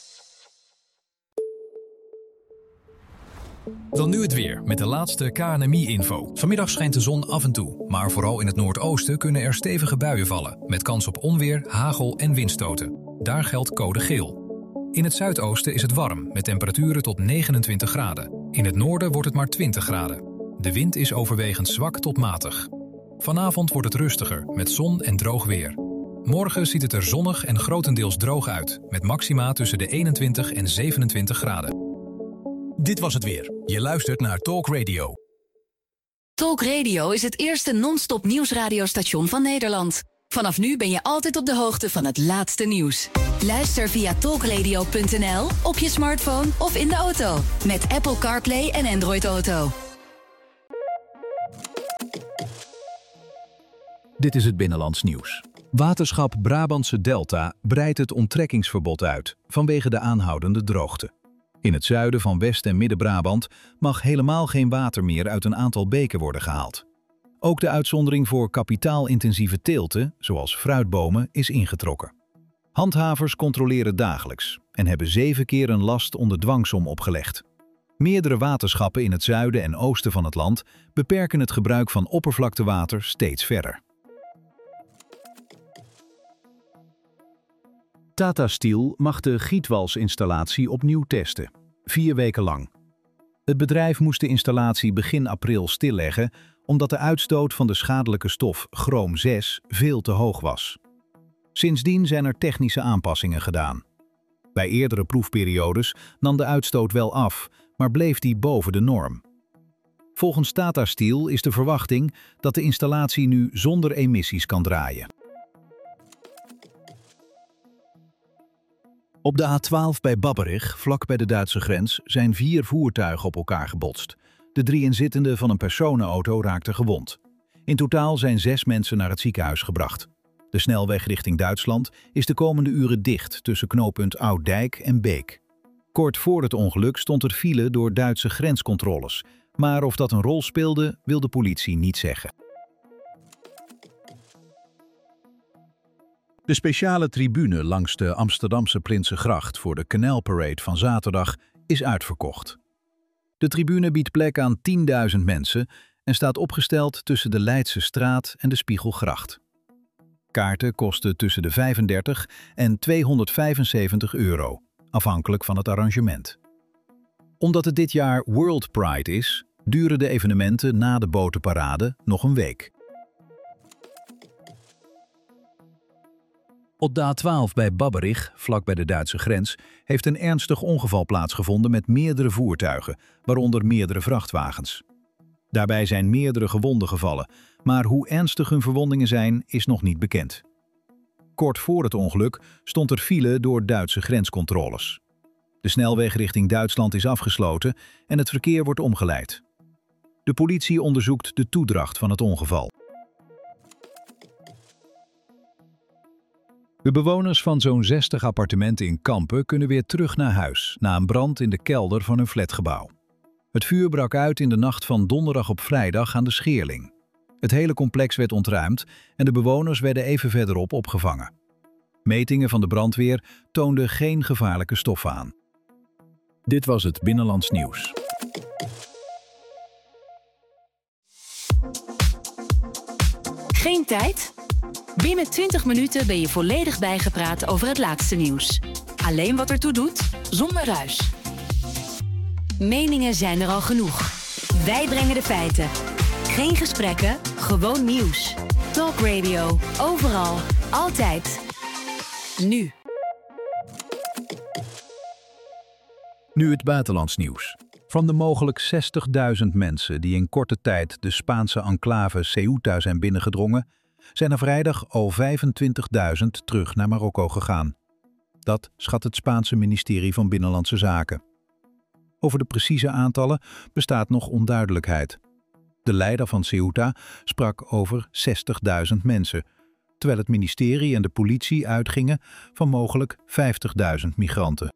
Dan nu het weer met de laatste K N M I-info. Vanmiddag schijnt de zon af en toe, maar vooral in het noordoosten kunnen er stevige buien vallen, met kans op onweer, hagel en windstoten. Daar geldt code geel. In het zuidoosten is het warm, met temperaturen tot negenentwintig graden. In het noorden wordt het maar twintig graden. De wind is overwegend zwak tot matig. Vanavond wordt het rustiger, met zon en droog weer. Morgen ziet het er zonnig en grotendeels droog uit, met maxima tussen de eenentwintig en zevenentwintig graden. Dit was het weer. Je luistert naar Talk Radio. Talk Radio is het eerste non-stop nieuwsradiostation van Nederland. Vanaf nu ben je altijd op de hoogte van het laatste nieuws. Luister via talkradio punt n l, op je smartphone of in de auto. Met Apple CarPlay en Android Auto. Dit is het Binnenlands nieuws. Waterschap Brabantse Delta breidt het onttrekkingsverbod uit vanwege de aanhoudende droogte. In het zuiden van West- en Midden-Brabant mag helemaal geen water meer uit een aantal beken worden gehaald. Ook de uitzondering voor kapitaalintensieve teelten, zoals fruitbomen, is ingetrokken. Handhavers controleren dagelijks en hebben zeven keer een last onder dwangsom opgelegd. Meerdere waterschappen in het zuiden en oosten van het land beperken het gebruik van oppervlaktewater steeds verder. Tata Steel mag de gietwalsinstallatie opnieuw testen, vier weken lang. Het bedrijf moest de installatie begin april stilleggen omdat de uitstoot van de schadelijke stof chroom zes veel te hoog was. Sindsdien zijn er technische aanpassingen gedaan. Bij eerdere proefperiodes nam de uitstoot wel af, maar bleef die boven de norm. Volgens Tata Steel is de verwachting dat de installatie nu zonder emissies kan draaien. Op de A twaalf bij Babberich, vlak bij de Duitse grens, zijn vier voertuigen op elkaar gebotst. De drie inzittenden van een personenauto raakten gewond. In totaal zijn zes mensen naar het ziekenhuis gebracht. De snelweg richting Duitsland is de komende uren dicht tussen knooppunt Ouddijk en Beek. Kort voor het ongeluk stond er file door Duitse grenscontroles, maar of dat een rol speelde, wil de politie niet zeggen. De speciale tribune langs de Amsterdamse Prinsengracht voor de Canalparade van zaterdag is uitverkocht. De tribune biedt plek aan tienduizend mensen en staat opgesteld tussen de Leidse Straat en de Spiegelgracht. Kaarten kosten tussen de vijfendertig en tweehonderdvijfenzeventig euro, afhankelijk van het arrangement. Omdat het dit jaar World Pride is, duren de evenementen na de botenparade nog een week. Op de A twaalf bij Babberich, vlak bij de Duitse grens, heeft een ernstig ongeval plaatsgevonden met meerdere voertuigen, waaronder meerdere vrachtwagens. Daarbij zijn meerdere gewonden gevallen, maar hoe ernstig hun verwondingen zijn, is nog niet bekend. Kort voor het ongeluk stond er file door Duitse grenscontroles. De snelweg richting Duitsland is afgesloten en het verkeer wordt omgeleid. De politie onderzoekt de toedracht van het ongeval. De bewoners van zo'n zestig appartementen in Kampen kunnen weer terug naar huis na een brand in de kelder van hun flatgebouw. Het vuur brak uit in de nacht van donderdag op vrijdag aan de Scheerling. Het hele complex werd ontruimd en de bewoners werden even verderop opgevangen. Metingen van de brandweer toonden geen gevaarlijke stoffen aan. Dit was het Binnenlands nieuws. Geen tijd? Binnen twintig minuten ben je volledig bijgepraat over het laatste nieuws. Alleen wat ertoe doet, zonder ruis. Meningen zijn er al genoeg. Wij brengen de feiten. Geen gesprekken, gewoon nieuws. Talk Radio, overal, altijd. Nu. Nu het buitenlands nieuws. Van de mogelijk zestigduizend mensen die in korte tijd de Spaanse enclave Ceuta zijn binnengedrongen, zijn er vrijdag al vijfentwintigduizend terug naar Marokko gegaan. Dat schat het Spaanse ministerie van Binnenlandse Zaken. Over de precieze aantallen bestaat nog onduidelijkheid. De leider van Ceuta sprak over zestigduizend mensen, terwijl het ministerie en de politie uitgingen van mogelijk vijftigduizend migranten.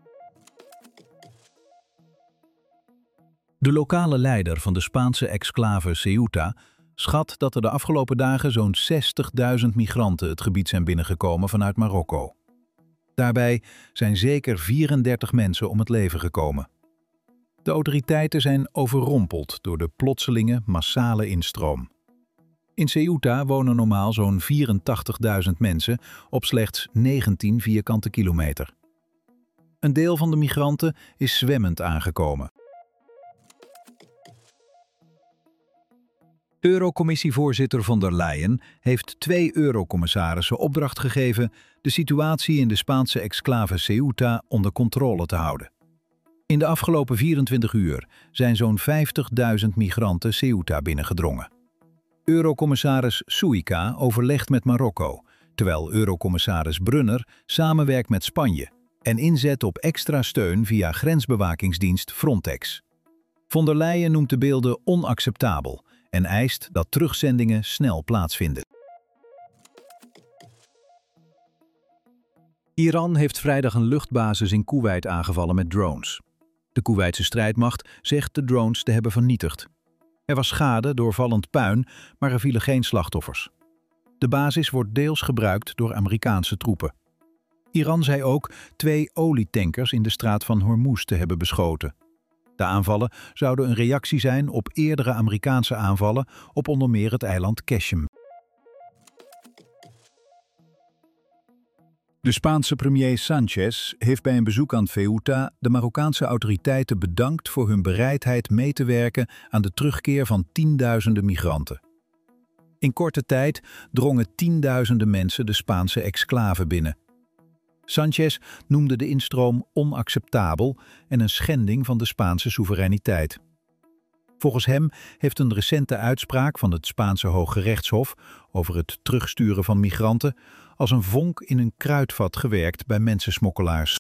De lokale leider van de Spaanse exclave Ceuta schat dat er de afgelopen dagen zo'n zestigduizend migranten het gebied zijn binnengekomen vanuit Marokko. Daarbij zijn zeker vierendertig mensen om het leven gekomen. De autoriteiten zijn overrompeld door de plotselinge massale instroom. In Ceuta wonen normaal zo'n vierentachtigduizend mensen op slechts negentien vierkante kilometer. Een deel van de migranten is zwemmend aangekomen. Eurocommissievoorzitter von der Leyen heeft twee eurocommissarissen opdracht gegeven de situatie in de Spaanse exclave Ceuta onder controle te houden. In de afgelopen vierentwintig uur zijn zo'n vijftigduizend migranten Ceuta binnengedrongen. Eurocommissaris Suica overlegt met Marokko, terwijl Eurocommissaris Brunner samenwerkt met Spanje en inzet op extra steun via grensbewakingsdienst Frontex. Von der Leyen noemt de beelden onacceptabel en eist dat terugzendingen snel plaatsvinden. Iran heeft vrijdag een luchtbasis in Koeweit aangevallen met drones. De Koeweitse strijdmacht zegt de drones te hebben vernietigd. Er was schade door vallend puin, maar er vielen geen slachtoffers. De basis wordt deels gebruikt door Amerikaanse troepen. Iran zei ook twee olietankers in de straat van Hormuz te hebben beschoten. De aanvallen zouden een reactie zijn op eerdere Amerikaanse aanvallen op onder meer het eiland Qeshm. De Spaanse premier Sánchez heeft bij een bezoek aan Ceuta de Marokkaanse autoriteiten bedankt voor hun bereidheid mee te werken aan de terugkeer van tienduizenden migranten. In korte tijd drongen tienduizenden mensen de Spaanse exclave binnen. Sánchez noemde de instroom onacceptabel en een schending van de Spaanse soevereiniteit. Volgens hem heeft een recente uitspraak van het Spaanse Hooggerechtshof over het terugsturen van migranten als een vonk in een kruidvat gewerkt bij mensensmokkelaars.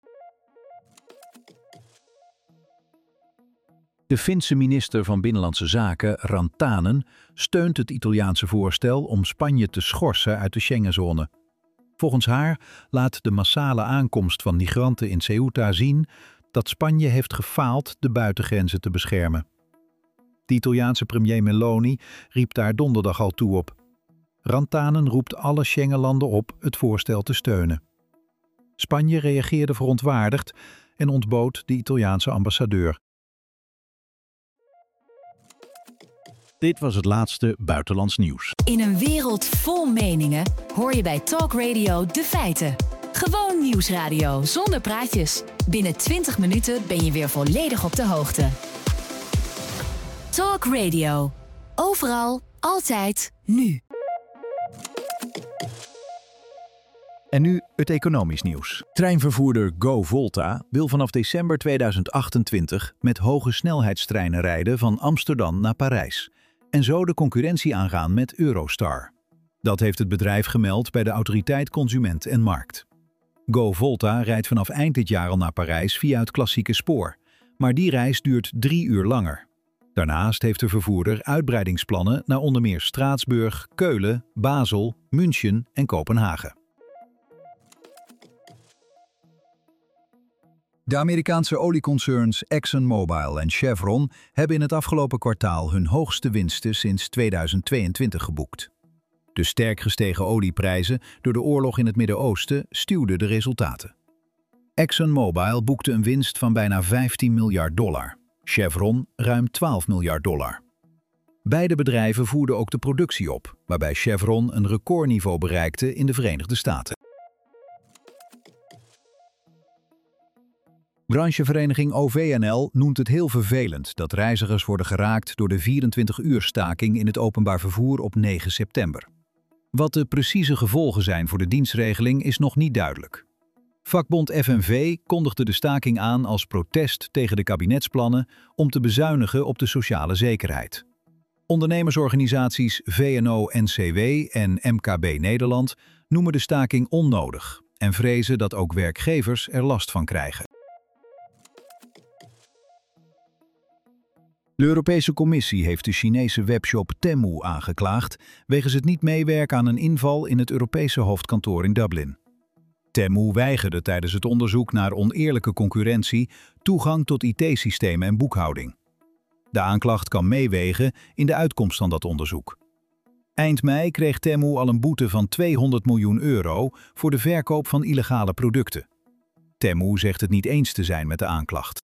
De Finse minister van Binnenlandse Zaken, Rantanen, steunt het Italiaanse voorstel om Spanje te schorsen uit de Schengenzone. Volgens haar laat de massale aankomst van migranten in Ceuta zien dat Spanje heeft gefaald de buitengrenzen te beschermen. De Italiaanse premier Meloni riep daar donderdag al toe op. Rantanen roept alle Schengenlanden op het voorstel te steunen. Spanje reageerde verontwaardigd en ontbood de Italiaanse ambassadeur. Dit was het laatste buitenlands nieuws. In een wereld vol meningen hoor je bij Talk Radio de feiten. Gewoon nieuwsradio zonder praatjes. Binnen twintig minuten ben je weer volledig op de hoogte. Talk Radio. Overal, altijd, nu. En nu het economisch nieuws. Treinvervoerder GoVolta wil vanaf december tweeduizend achtentwintig met hoge snelheidstreinen rijden van Amsterdam naar Parijs en zo de concurrentie aangaan met Eurostar. Dat heeft het bedrijf gemeld bij de Autoriteit Consument en Markt. GoVolta rijdt vanaf eind dit jaar al naar Parijs via het klassieke spoor, maar die reis duurt drie uur langer. Daarnaast heeft de vervoerder uitbreidingsplannen naar onder meer Straatsburg, Keulen, Basel, München en Kopenhagen. De Amerikaanse olieconcerns ExxonMobil en Chevron hebben in het afgelopen kwartaal hun hoogste winsten sinds tweeduizend tweeëntwintig geboekt. De sterk gestegen olieprijzen door de oorlog in het Midden-Oosten stuwden de resultaten. ExxonMobil boekte een winst van bijna vijftien miljard dollar, Chevron ruim twaalf miljard dollar. Beide bedrijven voerden ook de productie op, waarbij Chevron een recordniveau bereikte in de Verenigde Staten. Branchevereniging O V N L noemt het heel vervelend dat reizigers worden geraakt door de vierentwintig uur staking in het openbaar vervoer op negen september. Wat de precieze gevolgen zijn voor de dienstregeling is nog niet duidelijk. Vakbond F N V kondigde de staking aan als protest tegen de kabinetsplannen om te bezuinigen op de sociale zekerheid. Ondernemersorganisaties V N O N C W en M K B Nederland noemen de staking onnodig en vrezen dat ook werkgevers er last van krijgen. De Europese Commissie heeft de Chinese webshop Temu aangeklaagd wegens het niet meewerken aan een inval in het Europese hoofdkantoor in Dublin. Temu weigerde tijdens het onderzoek naar oneerlijke concurrentie toegang tot I T-systemen en boekhouding. De aanklacht kan meewegen in de uitkomst van dat onderzoek. Eind mei kreeg Temu al een boete van tweehonderd miljoen euro voor de verkoop van illegale producten. Temu zegt het niet eens te zijn met de aanklacht.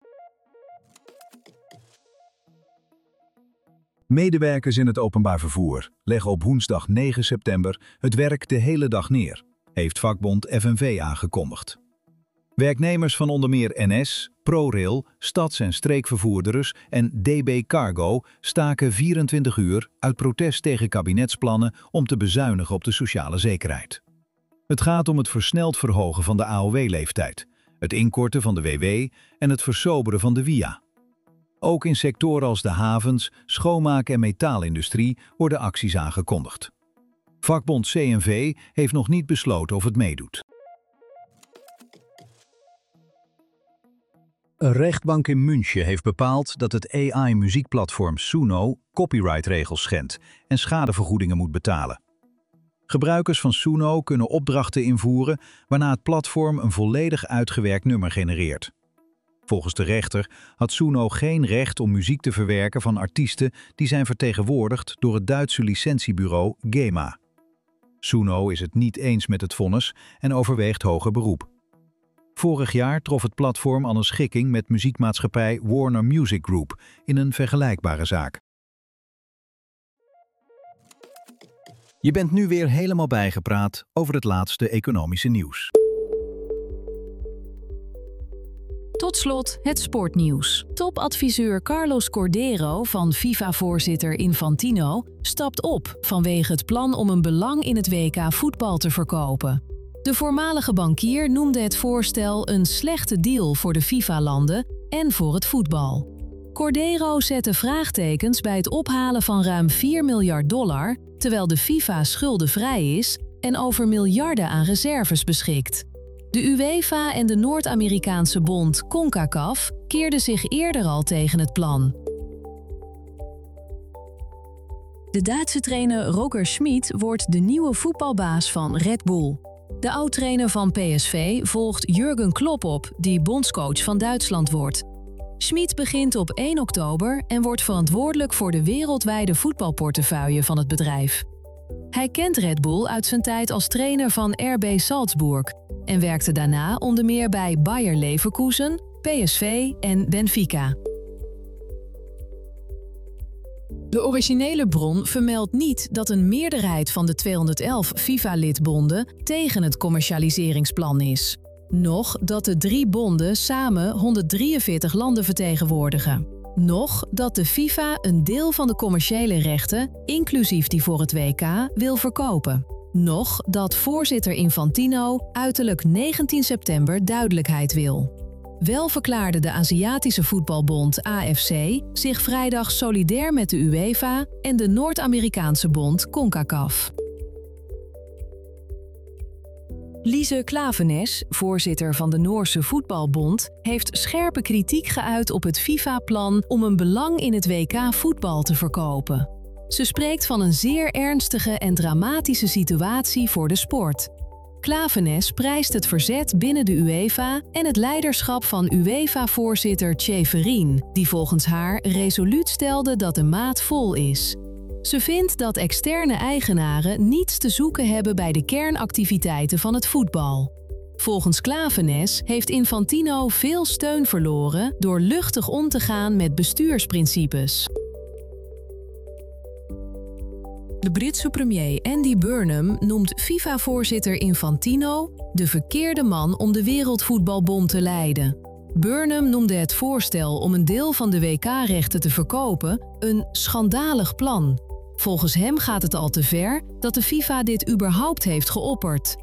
Medewerkers in het openbaar vervoer leggen op woensdag negen september het werk de hele dag neer, heeft vakbond F N V aangekondigd. Werknemers van onder meer N S, ProRail, stads- en streekvervoerders en D B Cargo staken vierentwintig uur uit protest tegen kabinetsplannen om te bezuinigen op de sociale zekerheid. Het gaat om het versneld verhogen van de A O W-leeftijd, het inkorten van de W W en het versoberen van de W I A. Ook in sectoren als de havens, schoonmaak- en metaalindustrie worden acties aangekondigd. Vakbond C N V heeft nog niet besloten of het meedoet. Een rechtbank in München heeft bepaald dat het A I-muziekplatform Suno copyrightregels schendt en schadevergoedingen moet betalen. Gebruikers van Suno kunnen opdrachten invoeren waarna het platform een volledig uitgewerkt nummer genereert. Volgens de rechter had Suno geen recht om muziek te verwerken van artiesten die zijn vertegenwoordigd door het Duitse licentiebureau GEMA. Suno is het niet eens met het vonnis en overweegt hoger beroep. Vorig jaar trof het platform al een schikking met muziekmaatschappij Warner Music Group in een vergelijkbare zaak. Je bent nu weer helemaal bijgepraat over het laatste economische nieuws. Tot slot het sportnieuws. Topadviseur Carlos Cordeiro van FIFA-voorzitter Infantino stapt op vanwege het plan om een belang in het W K voetbal te verkopen. De voormalige bankier noemde het voorstel een slechte deal voor de FIFA-landen en voor het voetbal. Cordeiro zette vraagtekens bij het ophalen van ruim vier miljard dollar, terwijl de FIFA schuldenvrij is en over miljarden aan reserves beschikt. De UEFA en de Noord-Amerikaanse bond CONCACAF keerden zich eerder al tegen het plan. De Duitse trainer Roger Schmid wordt de nieuwe voetbalbaas van Red Bull. De oud-trainer van P S V volgt Jurgen Klopp op, die bondscoach van Duitsland wordt. Schmid begint op één oktober en wordt verantwoordelijk voor de wereldwijde voetbalportefeuille van het bedrijf. Hij kent Red Bull uit zijn tijd als trainer van R B Salzburg en werkte daarna onder meer bij Bayer Leverkusen, P S V en Benfica. De originele bron vermeldt niet dat een meerderheid van de tweehonderdelf FIFA-lidbonden tegen het commercialiseringsplan is. Nog dat de drie bonden samen honderddrieënveertig landen vertegenwoordigen. Nog dat de FIFA een deel van de commerciële rechten, inclusief die voor het W K, wil verkopen. Nog dat voorzitter Infantino uiterlijk negentien september duidelijkheid wil. Wel verklaarde de Aziatische voetbalbond A F C zich vrijdag solidair met de UEFA en de Noord-Amerikaanse bond CONCACAF. Lise Klaveness, voorzitter van de Noorse voetbalbond, heeft scherpe kritiek geuit op het FIFA-plan om een belang in het W K voetbal te verkopen. Ze spreekt van een zeer ernstige en dramatische situatie voor de sport. Klaveness prijst het verzet binnen de UEFA en het leiderschap van UEFA-voorzitter Ceferin, die volgens haar resoluut stelde dat de maat vol is. Ze vindt dat externe eigenaren niets te zoeken hebben bij de kernactiviteiten van het voetbal. Volgens Klaveness heeft Infantino veel steun verloren door luchtig om te gaan met bestuursprincipes. De Britse premier Andy Burnham noemt FIFA-voorzitter Infantino de verkeerde man om de Wereldvoetbalbond te leiden. Burnham noemde het voorstel om een deel van de W K-rechten te verkopen een schandalig plan. Volgens hem gaat het al te ver dat de FIFA dit überhaupt heeft geopperd.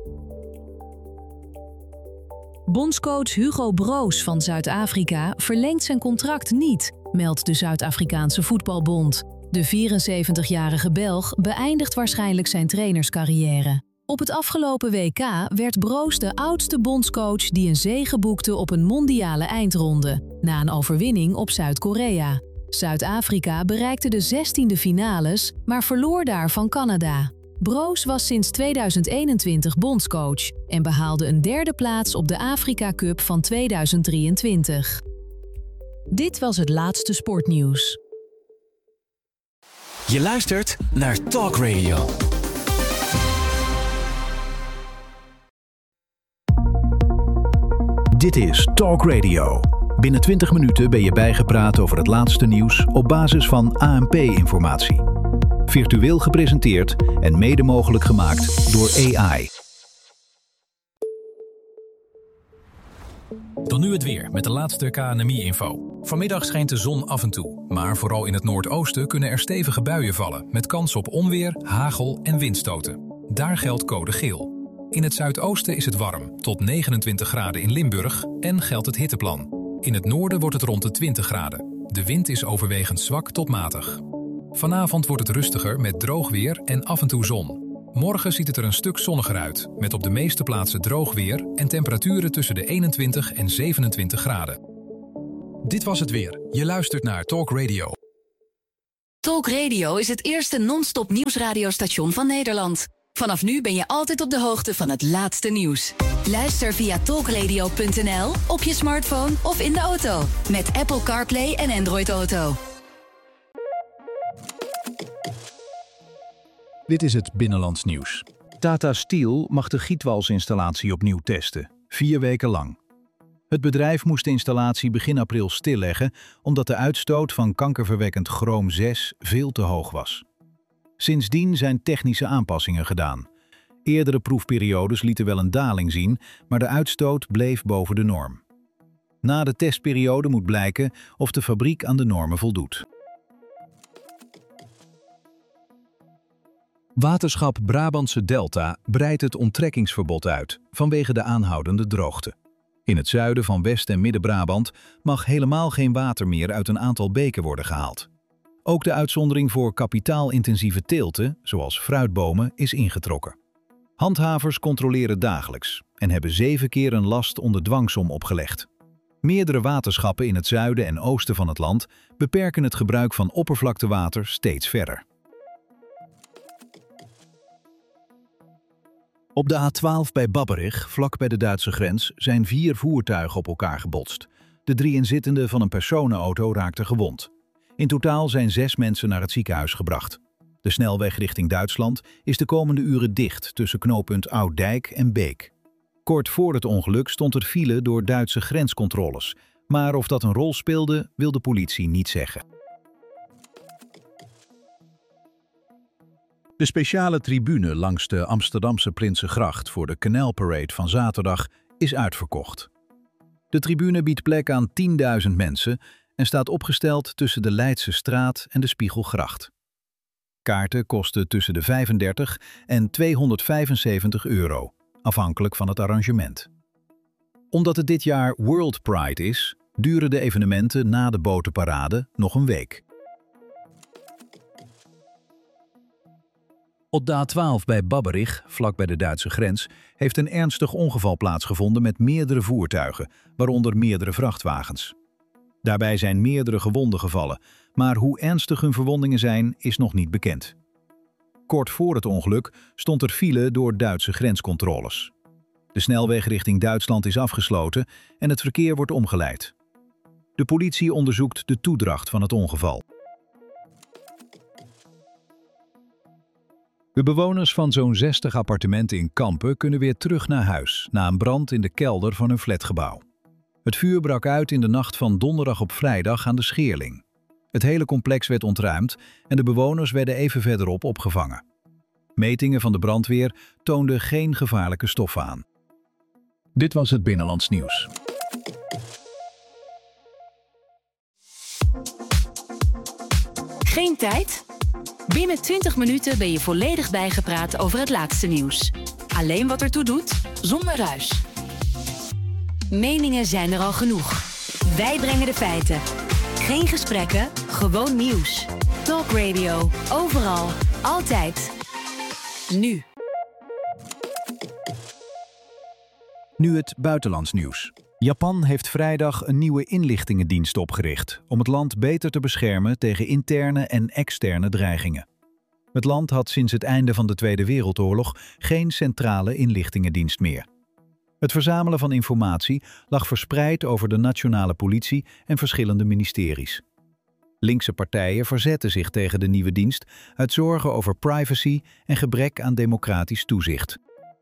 Bondscoach Hugo Broos van Zuid-Afrika verlengt zijn contract niet, meldt de Zuid-Afrikaanse voetbalbond. De vierenzeventigjarige Belg beëindigt waarschijnlijk zijn trainerscarrière. Op het afgelopen W K werd Broos de oudste bondscoach die een zege boekte op een mondiale eindronde, na een overwinning op Zuid-Korea. Zuid-Afrika bereikte de zestiende finales, maar verloor daar van Canada. Broos was sinds tweeduizend eenentwintig bondscoach en behaalde een derde plaats op de Afrika Cup van tweeduizend drieëntwintig. Dit was het laatste sportnieuws. Je luistert naar Talk Radio. Dit is Talk Radio. Binnen twintig minuten ben je bijgepraat over het laatste nieuws op basis van A N P-informatie. Virtueel gepresenteerd en mede mogelijk gemaakt door A I. Dan nu het weer met de laatste K N M I-info. Vanmiddag schijnt de zon af en toe, maar vooral in het noordoosten kunnen er stevige buien vallen met kans op onweer, hagel en windstoten. Daar geldt code geel. In het zuidoosten is het warm, tot negenentwintig graden in Limburg en geldt het hitteplan. In het noorden wordt het rond de twintig graden. De wind is overwegend zwak tot matig. Vanavond wordt het rustiger met droog weer en af en toe zon. Morgen ziet het er een stuk zonniger uit, met op de meeste plaatsen droog weer en temperaturen tussen de eenentwintig en zevenentwintig graden. Dit was het weer. Je luistert naar Talk Radio. Talk Radio is het eerste non-stop nieuwsradiostation van Nederland. Vanaf nu ben je altijd op de hoogte van het laatste nieuws. Luister via talkradio punt n l, op je smartphone of in de auto. Met Apple CarPlay en Android Auto. Dit is het Binnenlands nieuws. Tata Steel mag de gietwalsinstallatie opnieuw testen, vier weken lang. Het bedrijf moest de installatie begin april stilleggen omdat de uitstoot van kankerverwekkend chroom zes veel te hoog was. Sindsdien zijn technische aanpassingen gedaan. Eerdere proefperiodes lieten wel een daling zien, maar de uitstoot bleef boven de norm. Na de testperiode moet blijken of de fabriek aan de normen voldoet. Waterschap Brabantse Delta breidt het onttrekkingsverbod uit vanwege de aanhoudende droogte. In het zuiden van West- en Midden-Brabant mag helemaal geen water meer uit een aantal beken worden gehaald. Ook de uitzondering voor kapitaalintensieve teelten, zoals fruitbomen, is ingetrokken. Handhavers controleren dagelijks en hebben zeven keer een last onder dwangsom opgelegd. Meerdere waterschappen in het zuiden en oosten van het land beperken het gebruik van oppervlaktewater steeds verder. Op de A twaalf bij Babberich, vlak bij de Duitse grens, zijn vier voertuigen op elkaar gebotst. De drie inzittenden van een personenauto raakten gewond. In totaal zijn zes mensen naar het ziekenhuis gebracht. De snelweg richting Duitsland is de komende uren dicht tussen knooppunt Oud-Dijk en Beek. Kort voor het ongeluk stond er file door Duitse grenscontroles. Maar of dat een rol speelde, wil de politie niet zeggen. De speciale tribune langs de Amsterdamse Prinsengracht voor de Canalparade van zaterdag is uitverkocht. De tribune biedt plek aan tienduizend mensen en staat opgesteld tussen de Leidse Straat en de Spiegelgracht. Kaarten kosten tussen de vijfendertig en tweehonderdvijfenzeventig euro, afhankelijk van het arrangement. Omdat het dit jaar World Pride is, duren de evenementen na de botenparade nog een week. Op de A twaalf bij Babberich, vlak bij de Duitse grens, heeft een ernstig ongeval plaatsgevonden met meerdere voertuigen, waaronder meerdere vrachtwagens. Daarbij zijn meerdere gewonden gevallen, maar hoe ernstig hun verwondingen zijn, is nog niet bekend. Kort voor het ongeluk stond er file door Duitse grenscontroles. De snelweg richting Duitsland is afgesloten en het verkeer wordt omgeleid. De politie onderzoekt de toedracht van het ongeval. De bewoners van zo'n zestig appartementen in Kampen kunnen weer terug naar huis na een brand in de kelder van hun flatgebouw. Het vuur brak uit in de nacht van donderdag op vrijdag aan de Scheerling. Het hele complex werd ontruimd en de bewoners werden even verderop opgevangen. Metingen van de brandweer toonden geen gevaarlijke stoffen aan. Dit was het Binnenlands nieuws. Geen tijd? Binnen twintig minuten ben je volledig bijgepraat over het laatste nieuws. Alleen wat ertoe doet, zonder ruis. Meningen zijn er al genoeg. Wij brengen de feiten. Geen gesprekken, gewoon nieuws. Talk Radio, overal, altijd. Nu. Nu het buitenlands nieuws. Japan heeft vrijdag een nieuwe inlichtingendienst opgericht om het land beter te beschermen tegen interne en externe dreigingen. Het land had sinds het einde van de Tweede Wereldoorlog geen centrale inlichtingendienst meer. Het verzamelen van informatie lag verspreid over de nationale politie en verschillende ministeries. Linkse partijen verzetten zich tegen de nieuwe dienst uit zorgen over privacy en gebrek aan democratisch toezicht.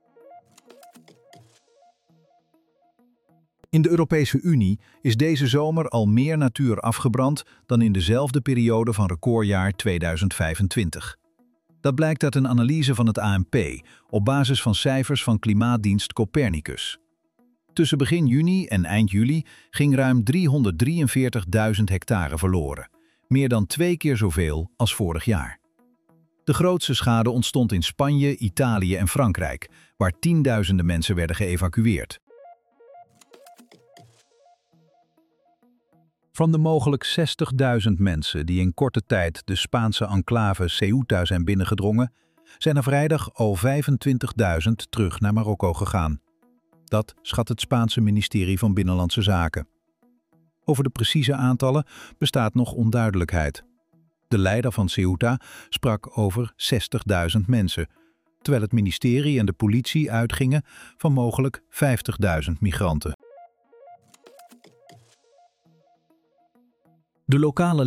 In de Europese Unie is deze zomer al meer natuur afgebrand dan in dezelfde periode van recordjaar tweeduizend vijfentwintig. Dat blijkt uit een analyse van het A N P op basis van cijfers van klimaatdienst Copernicus. Tussen begin juni en eind juli ging ruim driehonderddrieënveertigduizend hectare verloren, meer dan twee keer zoveel als vorig jaar. De grootste schade ontstond in Spanje, Italië en Frankrijk, waar tienduizenden mensen werden geëvacueerd. Van de mogelijk zestigduizend mensen die in korte tijd de Spaanse enclave Ceuta zijn binnengedrongen, zijn er vrijdag al vijfentwintigduizend terug naar Marokko gegaan. Dat schat het Spaanse ministerie van Binnenlandse Zaken. Over de precieze aantallen bestaat nog onduidelijkheid. De leider van Ceuta sprak over zestigduizend mensen, terwijl het ministerie en de politie uitgingen van mogelijk vijftigduizend migranten. De lokale